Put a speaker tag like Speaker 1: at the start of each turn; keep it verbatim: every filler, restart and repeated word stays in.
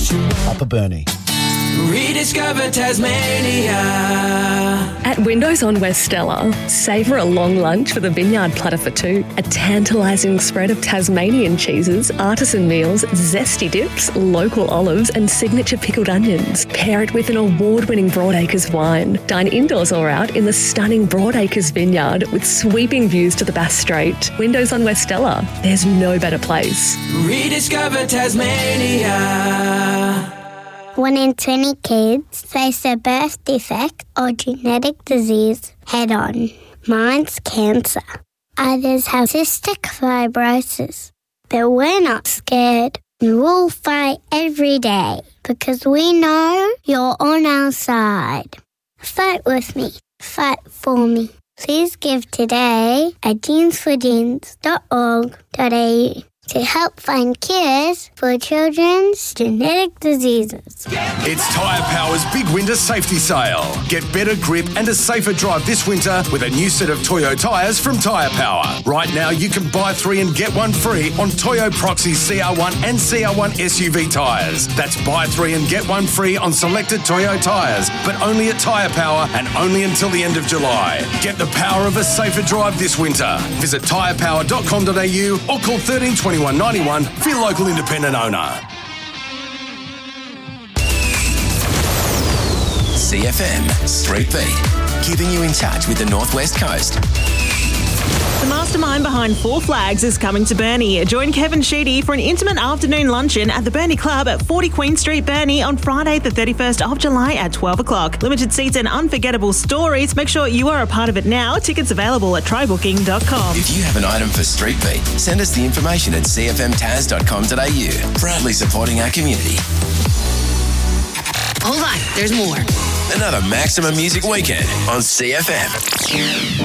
Speaker 1: Upper Burnie.
Speaker 2: Rediscover Tasmania.
Speaker 3: At Windows on West Stella, savour a long lunch with a vineyard platter for two, a tantalising spread of Tasmanian cheeses, artisan meals, zesty dips, local olives and signature pickled onions. Pair it with an award-winning Broadacres wine. Dine indoors or out in the stunning Broadacres vineyard with sweeping views to the Bass Strait. Windows on West Stella. There's no better place.
Speaker 2: Rediscover Tasmania.
Speaker 4: One in twenty kids face a birth defect or genetic disease head-on. Mine's cancer. Others have cystic fibrosis. But we're not scared. We'll fight every day because we know you're on our side. Fight with me. Fight for me. Please give today at jeans for jeans dot org dot a u to help find cures for children's genetic diseases.
Speaker 5: It's Tyre Power's Big Winter Safety Sale. Get better grip and a safer drive this winter with a new set of Toyo tyres from Tyre Power. Right now you can buy three and get one free on Toyo Proxy C R one and C R one S U V tyres. That's buy three and get one free on selected Toyo tyres, but only at Tyre Power and only until the end of July. Get the power of a safer drive this winter. Visit tyre power dot com dot a u or call thirteen twenty-one ninety-one for your local independent owner.
Speaker 6: C F M Street Beat, keeping you in touch with the Northwest Coast.
Speaker 7: The mastermind behind Four Flags is coming to Burnie. Join Kevin Sheedy for an intimate afternoon luncheon at the Burnie Club at forty Queen Street, Burnie on Friday the thirty-first of July at twelve o'clock. Limited seats and unforgettable stories. Make sure you are a part of it now. Tickets available at try booking dot com.
Speaker 6: If you have an item for Street Beat, send us the information at c f m taz dot com dot a u. Proudly supporting our community.
Speaker 8: Hold on, there's more.
Speaker 6: Another Maximum Music Weekend on C F M.